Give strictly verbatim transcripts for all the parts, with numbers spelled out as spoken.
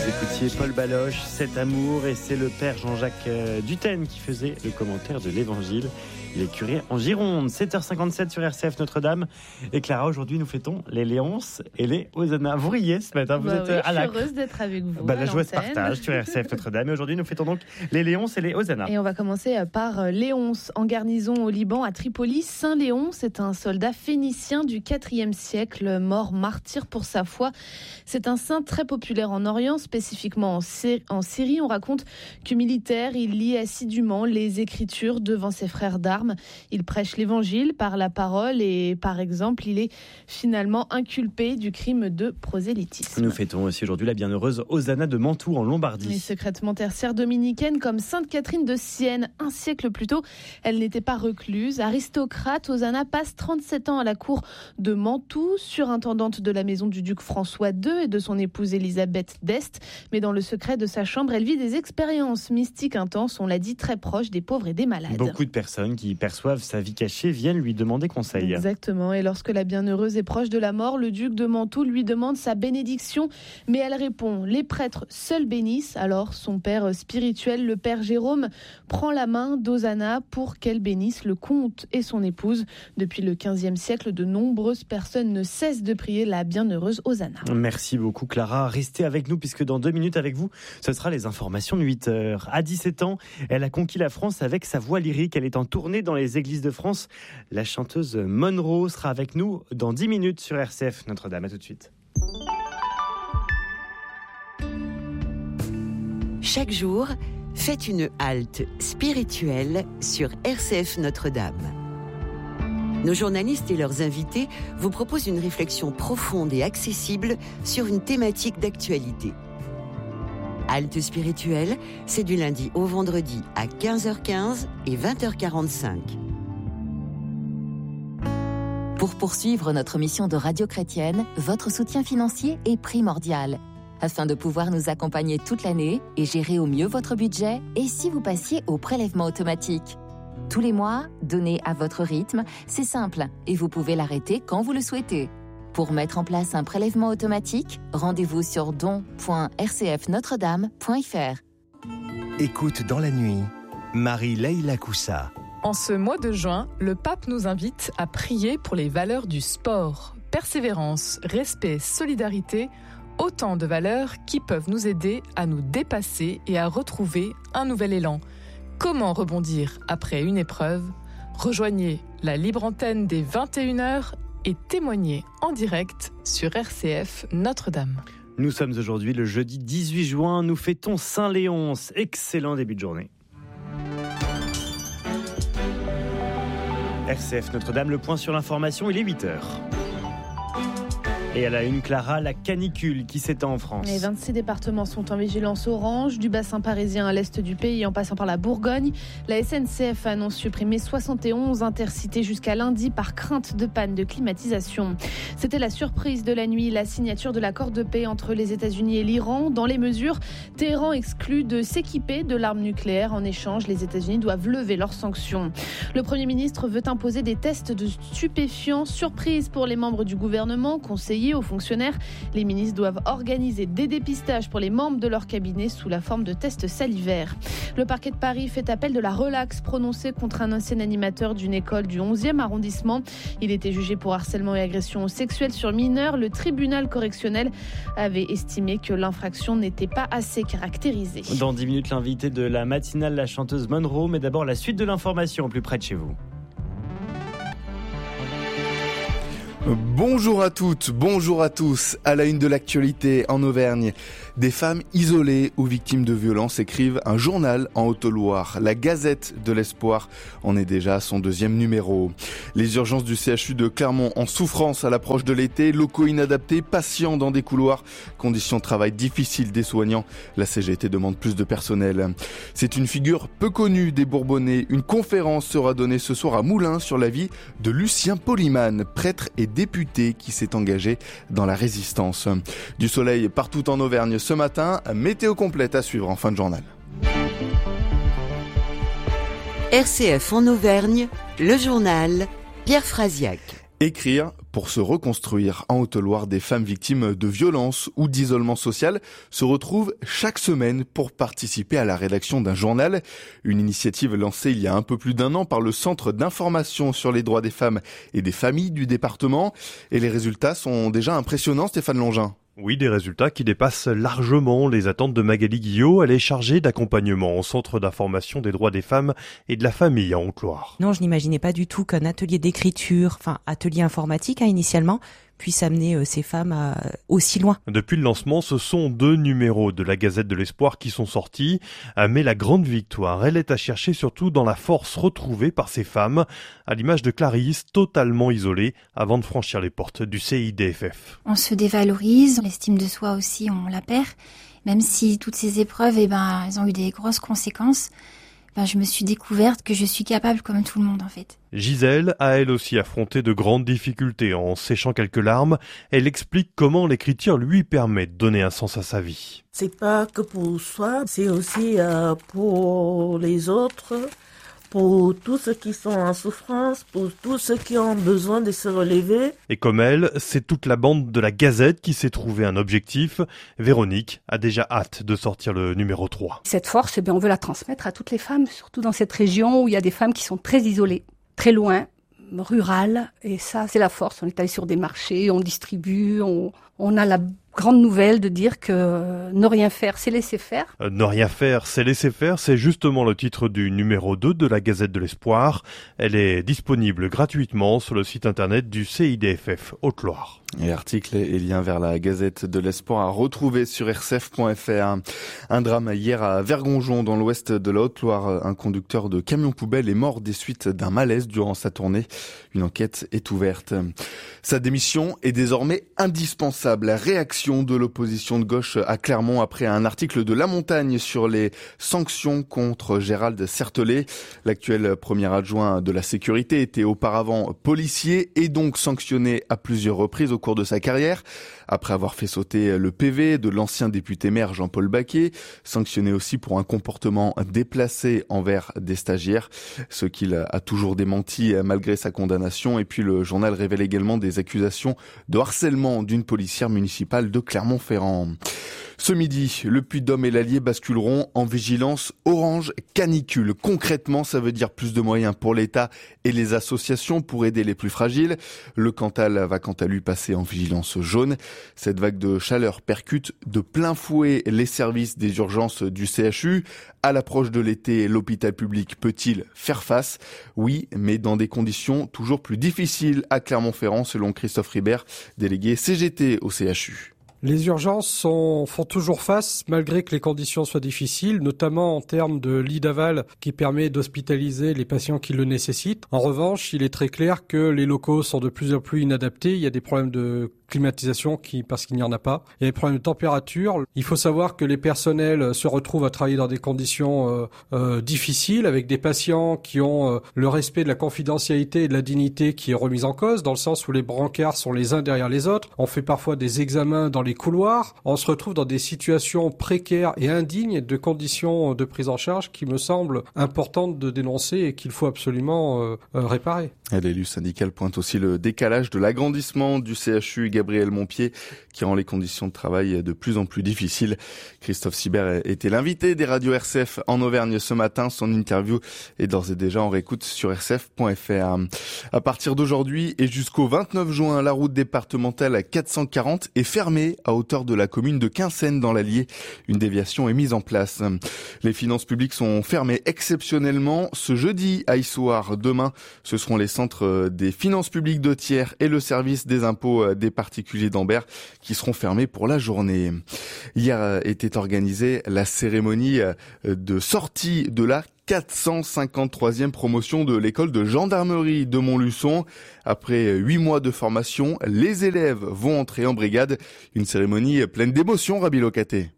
écoutiez Paul Baloche, Cet amour, et c'est le père Jean-Jacques Dutène qui faisait le commentaire de l'Évangile. Il est curé en Gironde. sept heures cinquante-sept sur R C F Notre-Dame. Et Clara, aujourd'hui, nous fêtons les Léonces et les Hosanna. Vous riez ce matin, vous bah êtes oui, à la... Je suis heureuse d'être avec vous. Bah, la joie se partage sur R C F Notre-Dame. Et aujourd'hui, nous fêtons donc les Léonces et les Hosanna. Et on va commencer par Léonce, en garnison au Liban, à Tripoli. Saint Léon, c'est un soldat phénicien du quatrième siècle, mort martyr pour sa foi. C'est un saint très populaire en Orient, spécifiquement en, Sy- en Syrie. On raconte que militaire, il lit assidûment les Écritures devant ses frères d'armes. Il prêche l'Évangile par la parole et, par exemple, il est finalement inculpé du crime de prosélytisme. Nous fêtons aussi aujourd'hui la bienheureuse Hosanna de Mantoue en Lombardie. Et secrètement tertiaire dominicaine comme Sainte Catherine de Sienne. Un siècle plus tôt, elle n'était pas recluse. Aristocrate, Hosanna passe trente-sept ans à la cour de Mantoue, surintendante de la maison du duc François deux et de son épouse Élisabeth d'Este. Mais dans le secret de sa chambre, elle vit des expériences mystiques intenses, on l'a dit, très proches des pauvres et des malades. Beaucoup de personnes qui perçoivent sa vie cachée viennent lui demander conseil. Exactement. Et lorsque la bienheureuse est proche de la mort, le duc de Mantoue lui demande sa bénédiction. Mais elle répond, les prêtres seuls bénissent. Alors son père spirituel, le père Jérôme, prend la main d'Hosanna pour qu'elle bénisse le comte et son épouse. Depuis le quinzième siècle, de nombreuses personnes ne cessent de prier la bienheureuse Hosanna. Merci beaucoup Clara. Restez avec nous puisque dans deux minutes avec vous, ce sera les informations de huit heures. À dix-sept ans, elle a conquis la France avec sa voix lyrique. Elle est en tournée dans les églises de France. La chanteuse Monroe sera avec nous dans dix minutes sur R C F Notre-Dame. À tout de suite. Chaque jour, faites une halte spirituelle sur R C F Notre-Dame. Nos journalistes et leurs invités vous proposent une réflexion profonde et accessible sur une thématique d'actualité. Halte spirituelle, c'est du lundi au vendredi à quinze heures quinze et vingt heures quarante-cinq. Pour poursuivre notre mission de radio chrétienne, votre soutien financier est primordial. Afin de pouvoir nous accompagner toute l'année et gérer au mieux votre budget, et si vous passiez au prélèvement automatique. Tous les mois, donnez à votre rythme, c'est simple et vous pouvez l'arrêter quand vous le souhaitez. Pour mettre en place un prélèvement automatique, rendez-vous sur don point r c f notre dame point f r. Écoute dans la nuit, Marie-Leila Koussa. En ce mois de juin, le pape nous invite à prier pour les valeurs du sport. Persévérance, respect, solidarité, autant de valeurs qui peuvent nous aider à nous dépasser et à retrouver un nouvel élan. Comment rebondir après une épreuve ? Rejoignez la libre antenne des vingt et une heures et témoignez en direct sur R C F Notre-Dame. Nous sommes aujourd'hui le jeudi dix-huit juin, nous fêtons Saint-Léonce. Excellent début de journée. R C F Notre-Dame, le point sur l'information, il est huit heures. Et à la une, Clara, la canicule qui s'étend en France. Les vingt-six départements sont en vigilance orange, du bassin parisien à l'est du pays en passant par la Bourgogne. La S N C F annonce supprimer soixante et onze intercités jusqu'à lundi par crainte de panne de climatisation. C'était la surprise de la nuit, la signature de l'accord de paix entre les États-Unis et l'Iran. Dans les mesures, Téhéran exclut de s'équiper de l'arme nucléaire. En échange, les États-Unis doivent lever leurs sanctions. Le Premier ministre veut imposer des tests de stupéfiants. Surprise pour les membres du gouvernement, conseillers aux fonctionnaires. Les ministres doivent organiser des dépistages pour les membres de leur cabinet sous la forme de tests salivaires. Le parquet de Paris fait appel de la relaxe prononcée contre un ancien animateur d'une école du onzième arrondissement. Il était jugé pour harcèlement et agression sexuelle sur mineurs. Le tribunal correctionnel avait estimé que l'infraction n'était pas assez caractérisée. Dans dix minutes, l'invité de la matinale, la chanteuse Monroe. Mais d'abord, la suite de l'information au plus près de chez vous. Bonjour à toutes, bonjour à tous. À la une de l'actualité en Auvergne, des femmes isolées ou victimes de violences écrivent un journal en Haute-Loire. La Gazette de l'Espoir en est déjà à son deuxième numéro. Les urgences du C H U de Clermont en souffrance à l'approche de l'été, locaux inadaptés, patients dans des couloirs, conditions de travail difficiles des soignants. La C G T demande plus de personnel. C'est une figure peu connue des Bourbonnais. Une conférence sera donnée ce soir à Moulins sur la vie de Lucien Polyman, prêtre et député qui s'est engagé dans la résistance. Du soleil partout en Auvergne ce matin, météo complète à suivre en fin de journal. R C F en Auvergne, le journal Pierre Frasiac. Écrire Pour se reconstruire, en Haute-Loire, des femmes victimes de violences ou d'isolement social se retrouvent chaque semaine pour participer à la rédaction d'un journal. Une initiative lancée il y a un peu plus d'un an par le Centre d'information sur les droits des femmes et des familles du département. Et les résultats sont déjà impressionnants, Stéphane Longin. Oui, des résultats qui dépassent largement les attentes de Magali Guillot. Elle est chargée d'accompagnement au Centre d'information des droits des femmes et de la famille en Haute-Loire. Non, je n'imaginais pas du tout qu'un atelier d'écriture, enfin atelier informatique hein, initialement, puisse amener euh, ces femmes à, aussi loin. Depuis le lancement, ce sont deux numéros de la Gazette de l'Espoir qui sont sortis. Mais la grande victoire, elle est à chercher surtout dans la force retrouvée par ces femmes, à l'image de Clarisse, totalement isolée avant de franchir les portes du C I D F F. On se dévalorise, l'estime de soi aussi, on la perd. Même si toutes ces épreuves, eh ben, elles ont eu des grosses conséquences. Ben, je me suis découverte que je suis capable comme tout le monde en fait. Gisèle a elle aussi affronté de grandes difficultés. En séchant quelques larmes, elle explique comment l'écriture lui permet de donner un sens à sa vie. C'est pas que pour soi, c'est aussi euh, pour les autres, pour tous ceux qui sont en souffrance, pour tous ceux qui ont besoin de se relever. Et comme elle, c'est toute la bande de la Gazette qui s'est trouvé un objectif. Véronique a déjà hâte de sortir le numéro trois. Cette force, eh bien, on veut la transmettre à toutes les femmes, surtout dans cette région où il y a des femmes qui sont très isolées, très loin, rurales. Et ça, c'est la force. On est allé sur des marchés, on distribue, on, on a la grande nouvelle de dire que ne rien faire, c'est laisser faire. Euh, ne rien faire, c'est laisser faire, c'est justement le titre du numéro deux de la Gazette de l'Espoir. Elle est disponible gratuitement sur le site internet du C I D F F Haute-Loire. Et articles et liens vers la Gazette de l'Espoir à retrouver sur r c f point f r. Un drame hier à Vergonjon, dans l'ouest de la Haute-Loire. Un conducteur de camion poubelle est mort des suites d'un malaise durant sa tournée. Une enquête est ouverte. Sa démission est désormais indispensable. La réaction de l'opposition de gauche à Clermont après un article de La Montagne sur les sanctions contre Gérald Certelet. L'actuel premier adjoint de la sécurité était auparavant policier et donc sanctionné à plusieurs reprises au cours de sa carrière. Après avoir fait sauter le P V de l'ancien député maire Jean-Paul Baquet, sanctionné aussi pour un comportement déplacé envers des stagiaires, ce qu'il a toujours démenti malgré sa condamnation. Et puis le journal révèle également des accusations de harcèlement d'une policière municipale de Clermont-Ferrand. Ce midi, le Puy-de-Dôme et l'Allier basculeront en vigilance orange canicule. Concrètement, ça veut dire plus de moyens pour l'État et les associations pour aider les plus fragiles. Le Cantal va quant à lui passer en vigilance jaune. Cette vague de chaleur percute de plein fouet les services des urgences du C H U. À l'approche de l'été, l'hôpital public peut-il faire face? Oui, mais dans des conditions toujours plus difficiles à Clermont-Ferrand, selon Christophe Ribert, délégué C G T au C H U. Les urgences sont, font toujours face, malgré que les conditions soient difficiles, notamment en termes de lit d'aval qui permet d'hospitaliser les patients qui le nécessitent. En revanche, il est très clair que les locaux sont de plus en plus inadaptés. Il y a des problèmes de climatisation qui, parce qu'il n'y en a pas. Il y a des problèmes de température. Il faut savoir que les personnels se retrouvent à travailler dans des conditions euh, euh, difficiles, avec des patients qui ont euh, le respect de la confidentialité et de la dignité qui est remise en cause, dans le sens où les brancards sont les uns derrière les autres. On fait parfois des examens dans les couloirs. On se retrouve dans des situations précaires et indignes de conditions de prise en charge qui me semblent importantes de dénoncer et qu'il faut absolument euh, euh, réparer. L'élu syndical pointe aussi le décalage de l'agrandissement du C H U Gabriel Montpied qui rend les conditions de travail de plus en plus difficiles. Christophe Sibert était l'invité des radios R C F en Auvergne ce matin. Son interview est d'ores et déjà en réécoute sur r c f point f r. À partir d'aujourd'hui et jusqu'au vingt-neuf juin, la route départementale quatre cent quarante est fermée à hauteur de la commune de Quinssaines dans l'Allier. Une déviation est mise en place. Les finances publiques sont fermées exceptionnellement ce jeudi à Issoire. Demain, ce seront les centres des finances publiques de Thiers et le service des impôts des particuliers d'Ambert qui seront fermés pour la journée. Hier était organisée la cérémonie de sortie de la quatre cent cinquante-troisième promotion de l'école de gendarmerie de Montluçon. Après huit mois de formation, les élèves vont entrer en brigade. Une cérémonie pleine d'émotions, Rabi Locaté.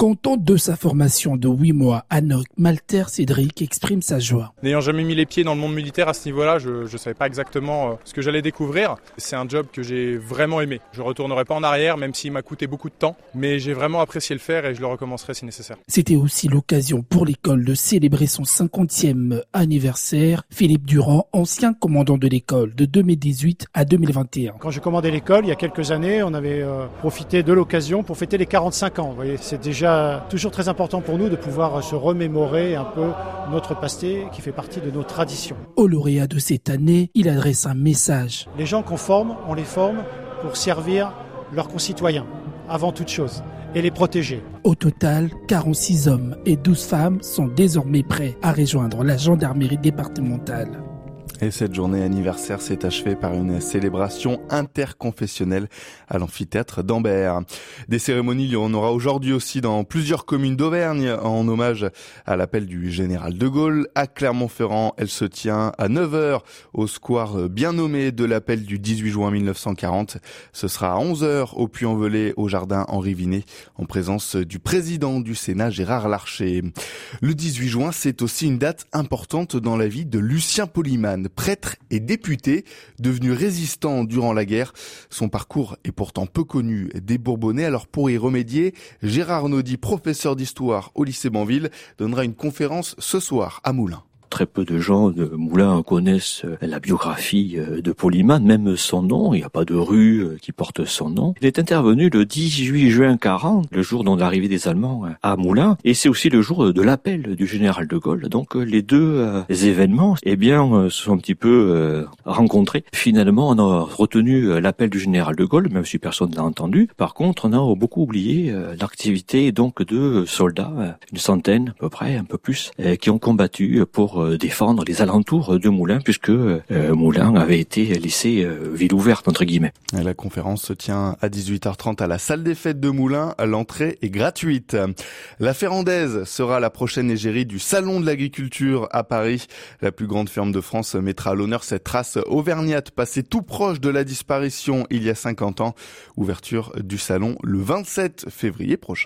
Contente de sa formation de huit mois à Noc, Malter Cédric exprime sa joie. N'ayant jamais mis les pieds dans le monde militaire à ce niveau-là, je ne savais pas exactement ce que j'allais découvrir. C'est un job que j'ai vraiment aimé. Je ne retournerai pas en arrière, même s'il m'a coûté beaucoup de temps. Mais j'ai vraiment apprécié le faire et je le recommencerai si nécessaire. C'était aussi l'occasion pour l'école de célébrer son cinquantième anniversaire. Philippe Durand, ancien commandant de l'école de deux mille dix-huit à deux mille vingt et un. Quand j'ai commandé l'école, il y a quelques années, on avait euh, profité de l'occasion pour fêter les quarante-cinq ans. Vous voyez, c'est déjà toujours très important pour nous de pouvoir se remémorer un peu notre passé qui fait partie de nos traditions. Au lauréat de cette année, il adresse un message. Les gens qu'on forme, on les forme pour servir leurs concitoyens, avant toute chose, et les protéger. Au total, quarante-six hommes et douze femmes sont désormais prêts à rejoindre la gendarmerie départementale. Et cette journée anniversaire s'est achevée par une célébration interconfessionnelle à l'amphithéâtre d'Ambert. Des cérémonies, il y en aura aujourd'hui aussi dans plusieurs communes d'Auvergne en hommage à l'appel du général de Gaulle. À Clermont-Ferrand, elle se tient à neuf heures au square bien nommé de l'appel du dix-huit juin mille neuf cent quarante. Ce sera à onze heures au Puy-en-Velay au jardin Henri Vinet en présence du président du Sénat Gérard Larcher. Le dix-huit juin, c'est aussi une date importante dans la vie de Lucien Polimane, prêtre et député, devenu résistant durant la guerre. Son parcours est pourtant peu connu des Bourbonnais. Alors pour y remédier, Gérard Naudy, professeur d'histoire au lycée Banville, donnera une conférence ce soir à Moulins. Très peu de gens de Moulins connaissent la biographie de Polimane, même son nom. Il n'y a pas de rue qui porte son nom. Il est intervenu le dix-huit juin quarante, le jour de l'arrivée des Allemands à Moulins, et c'est aussi le jour de l'appel du général de Gaulle. Donc les deux événements, eh bien, se sont un petit peu rencontrés. Finalement, on a retenu l'appel du général de Gaulle, même si personne ne l'a entendu. Par contre, on a beaucoup oublié l'activité donc de soldats, une centaine à peu près, un peu plus, qui ont combattu pour défendre les alentours de Moulins, puisque euh, Moulins avait été laissé euh, ville ouverte, entre guillemets. Et la conférence se tient à dix-huit heures trente à la salle des fêtes de Moulins. L'entrée est gratuite. La Ferrandaise sera la prochaine égérie du Salon de l'Agriculture à Paris. La plus grande ferme de France mettra à l'honneur cette race auvergnate passée tout proche de la disparition il y a cinquante ans. Ouverture du salon le vingt-sept février prochain.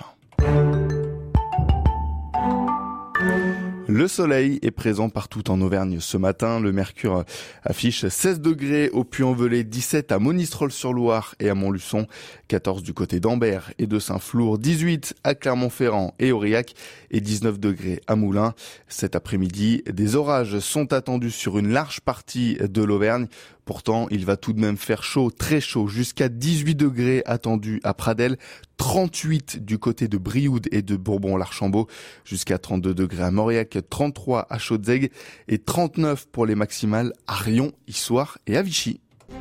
Le soleil est présent partout en Auvergne ce matin. Le mercure affiche seize degrés au Puy-en-Velay, dix-sept à Monistrol-sur-Loire et à Montluçon, quatorze du côté d'Ambert et de Saint-Flour, dix-huit à Clermont-Ferrand et Aurillac et dix-neuf degrés à Moulins. Cet après-midi, des orages sont attendus sur une large partie de l'Auvergne. Pourtant, il va tout de même faire chaud, très chaud, jusqu'à dix-huit degrés attendus à Pradelles, trente-huit du côté de Brioude et de Bourbon-l'Archambault, jusqu'à trente-deux degrés à Mauriac, trente-trois à Chaudzègue et trente-neuf pour les maximales à Rion, Issoire et à Vichy.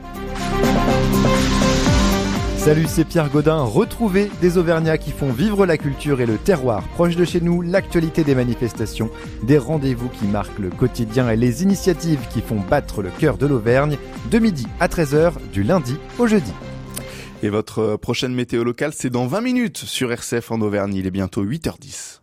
Salut, c'est Pierre Gaudin. Retrouvez des Auvergnats qui font vivre la culture et le terroir. Proche de chez nous, l'actualité des manifestations, des rendez-vous qui marquent le quotidien et les initiatives qui font battre le cœur de l'Auvergne, de midi à treize heures, du lundi au jeudi. Et votre prochaine météo locale, c'est dans vingt minutes sur R C F en Auvergne. Il est bientôt huit heures dix.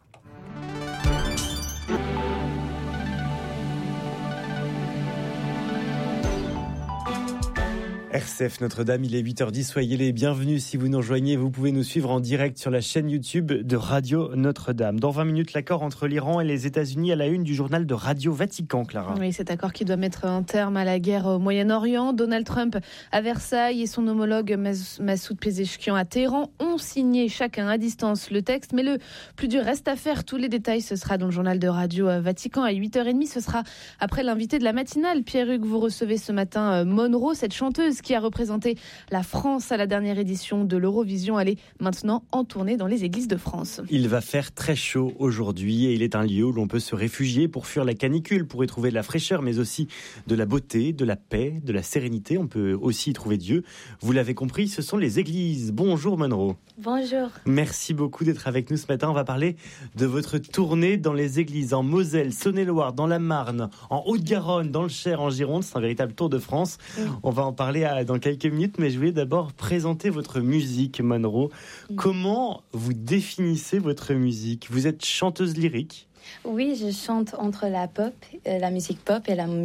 R C F Notre-Dame, il est huit heures dix, soyez les bienvenus si vous nous rejoignez. Vous pouvez nous suivre en direct sur la chaîne YouTube de Radio Notre-Dame. Dans vingt minutes, l'accord entre l'Iran et les États-Unis à la une du journal de Radio Vatican, Clara. Oui, cet accord qui doit mettre un terme à la guerre au Moyen-Orient. Donald Trump à Versailles et son homologue Massoud Pezeshkian à Téhéran ont signé chacun à distance le texte. Mais le plus dur reste à faire. Tous les détails, ce sera dans le journal de Radio Vatican à huit heures trente. Ce sera après l'invité de la matinale. Pierre-Hugues, vous recevez ce matin Monroe, cette chanteuse qui a représenté la France à la dernière édition de l'Eurovision. Elle est maintenant en tournée dans les églises de France. Il va faire très chaud aujourd'hui et il est un lieu où l'on peut se réfugier pour fuir la canicule, pour y trouver de la fraîcheur, mais aussi de la beauté, de la paix, de la sérénité. On peut aussi y trouver Dieu. Vous l'avez compris, ce sont les églises. Bonjour Monroe. Bonjour. Merci beaucoup d'être avec nous ce matin. On va parler de votre tournée dans les églises en Moselle, Saône-et-Loire, dans la Marne, en Haute-Garonne, dans le Cher, en Gironde. C'est un véritable tour de France. Oui. On va en parler à, dans quelques minutes, mais je voulais d'abord présenter votre musique, Monroe. Oui. Comment vous définissez votre musique ? Vous êtes chanteuse lyrique ? Oui, je chante entre la pop, la musique pop et la